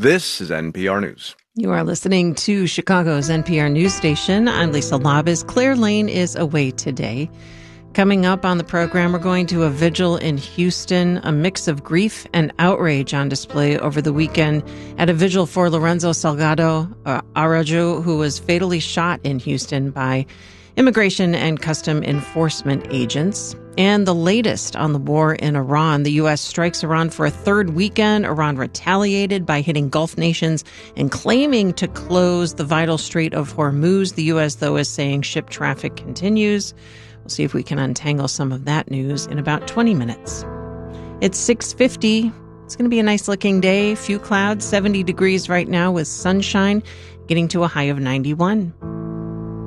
This is NPR News. You are listening to Chicago's NPR news station. I'm Lisa Labus. Claire Lane is away today. Coming up on the program, we're going to a vigil in Houston, a mix of grief and outrage on display over the weekend at a vigil for Lorenzo Salgado Araujo, who was fatally shot in Houston by Immigration and Custom Enforcement agents. And the latest on the war in Iran. The U.S. strikes Iran for a third weekend. Iran retaliated by hitting Gulf nations and claiming to close the vital Strait of Hormuz. The U.S., though, is saying ship traffic continues. We'll see if we can untangle some of that news in about 20 minutes. It's 6:50. It's going to be a nice-looking day. Few clouds, 70 degrees right now with sunshine, getting to a high of 91.